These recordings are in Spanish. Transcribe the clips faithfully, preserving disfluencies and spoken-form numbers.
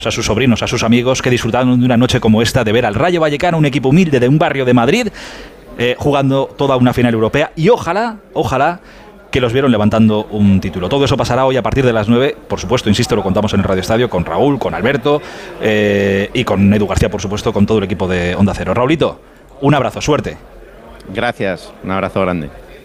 a sus sobrinos, a sus amigos que disfrutaron de una noche como esta de ver al Rayo Vallecano, un equipo humilde de un barrio de Madrid, eh, jugando toda una final europea, y ojalá, ojalá que los vieron levantando un título. Todo eso pasará hoy a partir de las nueve, por supuesto, insisto, lo contamos en el Radio Estadio con Raúl, con Alberto eh, y con Edu García, por supuesto, con todo el equipo de Onda Cero. Raulito, un abrazo, suerte. Gracias, un abrazo grande.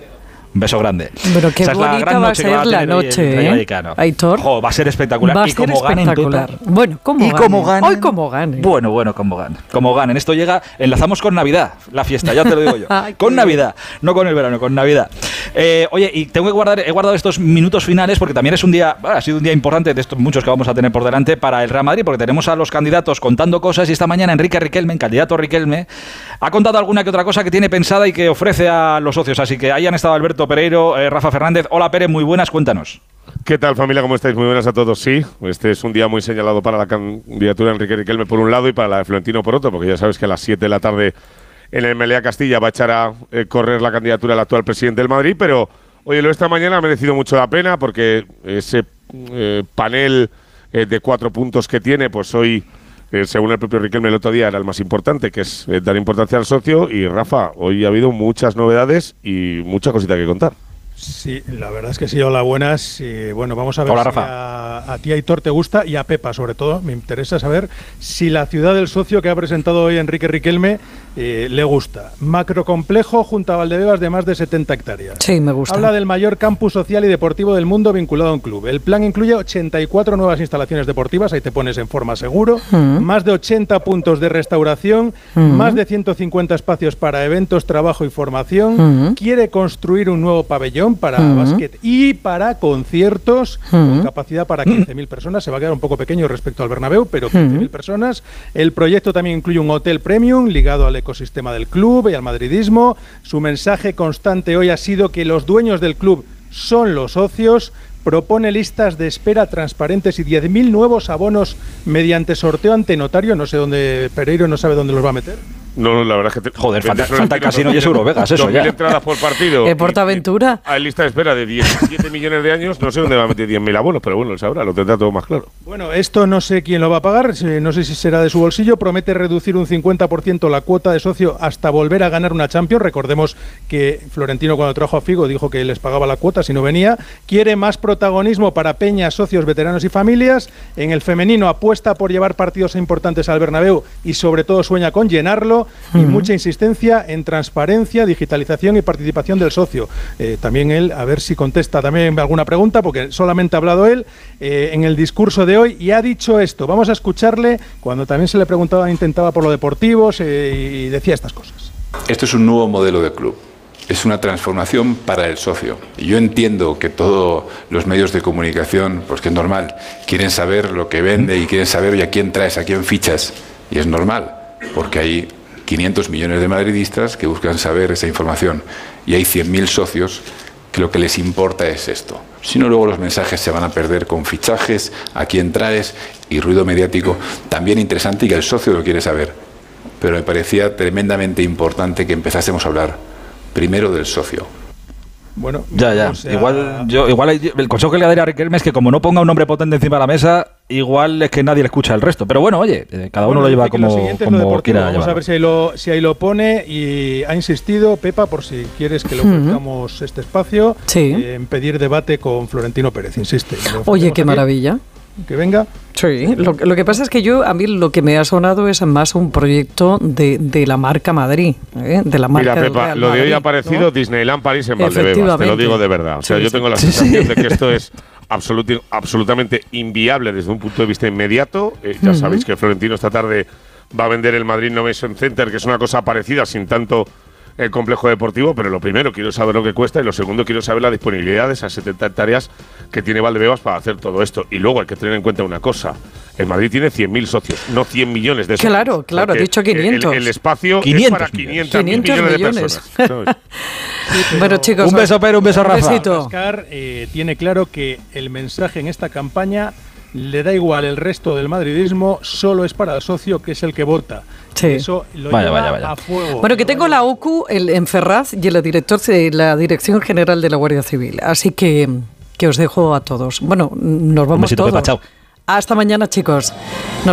Un beso grande. Pero qué bonita va a ser la noche, ¿eh? Aitor. Jo, va a ser espectacular. Va a y ser como ganen, espectacular. Pepa, bueno, como y ganen. como ganen. Hoy como ganen. Bueno, bueno, como ganen. Como ganen. Esto llega, enlazamos con Navidad, la fiesta, ya te lo digo yo. Ay, con Navidad, no con el verano, con Navidad. Eh, oye, y tengo que guardar, he guardado estos minutos finales porque también es un día, bueno, ha sido un día importante de estos muchos que vamos a tener por delante para el Real Madrid, porque tenemos a los candidatos contando cosas y esta mañana Enrique Riquelme, candidato Riquelme, ha contado alguna que otra cosa que tiene pensada y que ofrece a los socios. Así que ahí han estado Alberto Pereiro, eh, Rafa Fernández. Hola Pérez, muy buenas, cuéntanos. ¿Qué tal, familia? ¿Cómo estáis? Muy buenas a todos. Sí, este es un día muy señalado para la candidatura de Enrique Riquelme por un lado y para la de Florentino por otro, porque ya sabes que a las siete de la tarde en el Meliá Castilla va a echar a eh, correr la candidatura del actual presidente del Madrid, pero oye, lo de esta mañana ha merecido mucho la pena porque ese eh, panel eh, de cuatro puntos que tiene, pues hoy, eh, según el propio Riquelme el otro día, era el más importante, que es eh, dar importancia al socio. Y Rafa, hoy ha habido muchas novedades y mucha cosita que contar. Sí, la verdad es que sí, hola, buenas. Y bueno, vamos a ver hola, si Rafa. a, a ti, Aitor, te gusta y a Pepa, sobre todo. Me interesa saber si la ciudad del socio que ha presentado hoy Enrique Riquelme eh, le gusta. Macrocomplejo junto a Valdebebas de más de setenta hectáreas. Sí, me gusta. Habla del mayor campus social y deportivo del mundo vinculado a un club. El plan incluye ochenta y cuatro nuevas instalaciones deportivas, ahí te pones en forma seguro, Mm. más de ochenta puntos de restauración, Mm. más de ciento cincuenta espacios para eventos, trabajo y formación. Mm. Quiere construir un nuevo pabellón para Mm. básquet y para conciertos Mm. con capacidad para quince mil personas. Se va a quedar un poco pequeño respecto al Bernabéu, pero quince mil Mm. personas. El proyecto también incluye un hotel premium ligado al ecosistema del club y al madridismo. Su mensaje constante hoy ha sido que los dueños del club son los socios. Propone listas de espera transparentes y diez mil nuevos abonos mediante sorteo ante notario. No sé dónde, Pereiro no sabe dónde los va a meter. No, no, la verdad es que... Te, Joder, falta, falta Casino y es Eurovegas, eso dos ya. mil entradas por partido. ¿Eh, Portaventura? Hay lista de espera de diecisiete millones de años. No sé dónde va a meter diez mil abonos, pero bueno, él sabrá, lo tendrá todo más claro. Bueno, esto no sé quién lo va a pagar, no sé si será de su bolsillo. Promete reducir un cincuenta por ciento la cuota de socio hasta volver a ganar una Champions. Recordemos que Florentino, cuando trajo a Figo, dijo que les pagaba la cuota si no venía. Quiere más protagonismo para peñas, socios, veteranos y familias. En el femenino apuesta por llevar partidos importantes al Bernabéu y sobre todo sueña con llenarlo. Y Uh-huh. mucha insistencia en transparencia, digitalización y participación del socio. Eh, también él, a ver si contesta también alguna pregunta, porque solamente ha hablado él eh, en el discurso de hoy y ha dicho esto. Vamos a escucharle cuando también se le preguntaba, intentaba por lo deportivo eh, y decía estas cosas. Esto es un nuevo modelo de club. Es una transformación para el socio. Y yo entiendo que todos los medios de comunicación, pues que es normal, quieren saber lo que vende y quieren saber, oye, a quién traes, a quién fichas. Y es normal, porque hay quinientos millones de madridistas que buscan saber esa información y hay cien mil socios que lo que les importa es esto. Si no, luego los mensajes se van a perder con fichajes, a quién traes y ruido mediático también interesante y que el socio lo quiere saber. Pero me parecía tremendamente importante que empezásemos a hablar primero del socio. Bueno, ya, ya. O sea, igual, yo, igual el consejo que le daría a Riquelme es que como no ponga un nombre potente encima de la mesa, igual es que nadie le escucha el resto. Pero bueno, oye, cada uno bueno, lo lleva como, como, como quiera Vamos llevarlo. a ver si ahí, lo, si ahí lo pone. Y ha insistido, Pepa, por si quieres que le ofrezcamos uh-huh. este espacio, sí. eh, en pedir debate con Florentino Pérez. Insiste. Oye, qué maravilla. Que venga. Sí, lo, lo que pasa es que yo, a mí lo que me ha sonado es más un proyecto de, de la marca Madrid, ¿eh? de la marca Mira, Pepa, Real lo de hoy Madrid, ha parecido ¿no? Disneyland París en Valdebebas, te lo digo de verdad. O sea, sí, yo tengo la sí, sensación sí. de que esto es absolut, absolutamente inviable desde un punto de vista inmediato. Eh, ya uh-huh. sabéis que Florentino esta tarde va a vender el Madrid Innovation Center, que es una cosa parecida, sin tanto el complejo deportivo, pero lo primero, quiero saber lo que cuesta y lo segundo, quiero saber la disponibilidad de esas setenta hectáreas que tiene Valdebebas para hacer todo esto. Y luego hay que tener en cuenta una cosa, el Madrid tiene cien mil socios, no cien millones de socios. Claro, claro, ha dicho quinientos. El, el espacio quinientos es para quinientos, quinientos millones, millones de personas. Sí, bueno, chicos, un beso, Pedro, un beso, un Rafa. besito. Oscar eh, tiene claro que el mensaje en esta campaña le da igual el resto del madridismo, solo es para el socio que es el que vota. Sí. Eso lo vaya, lleva vaya, vaya. a fuego. Bueno, que tengo la O C U el, en Ferraz y el director de la Dirección General de la Guardia Civil. Así que, que os dejo a todos. Bueno, nos vamos un besito, todos. Pepa, chao. Hasta mañana, chicos. Nos